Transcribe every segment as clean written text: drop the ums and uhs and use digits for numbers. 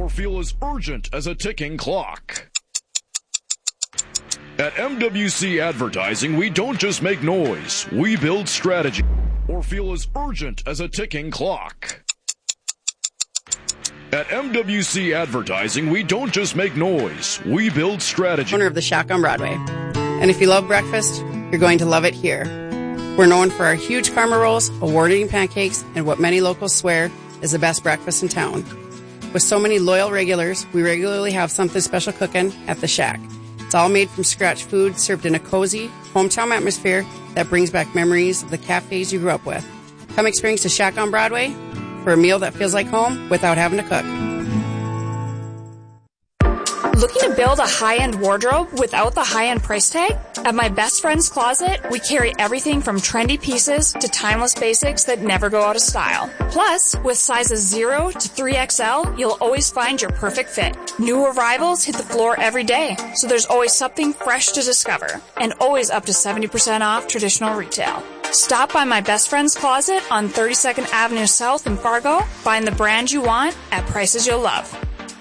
or feel as urgent as a ticking clock. At MWC Advertising, we don't just make noise, we build strategy. Or feel as urgent as a ticking clock. At MWC Advertising, we don't just make noise, we build strategy. Owner of the Shack on Broadway. And if you love breakfast, you're going to love it here. We're known for our huge karma rolls, award-winning pancakes, and what many locals swear is the best breakfast in town. With so many loyal regulars, we regularly have something special cooking at the Shack. It's all made from scratch food served in a cozy, hometown atmosphere that brings back memories of the cafes you grew up with. Come experience the Shack on Broadway for a meal that feels like home without having to cook. Looking to build a high-end wardrobe without the high-end price tag? At my best friend's closet, we carry everything from trendy pieces to timeless basics that never go out of style. Plus, with sizes 0 to 3XL, you'll always find your perfect fit. New arrivals hit the floor every day, so there's always something fresh to discover, and always up to 70% off traditional retail. Stop by my best friend's closet on 32nd Avenue South in Fargo. Find the brand you want at prices you'll love.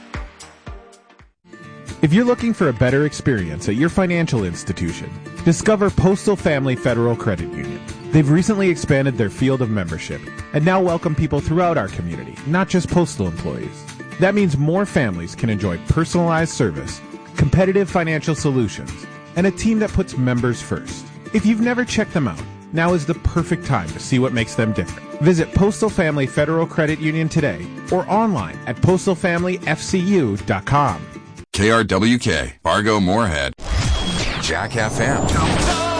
If you're looking for a better experience at your financial institution, discover Postal Family Federal Credit Union. They've recently expanded their field of membership and now welcome people throughout our community, not just postal employees. That means more families can enjoy personalized service, competitive financial solutions, and a team that puts members first. If you've never checked them out, now is the perfect time to see what makes them different. Visit Postal Family Federal Credit Union today or online at postalfamilyfcu.com. KRWK, Fargo Moorhead, Jack FM.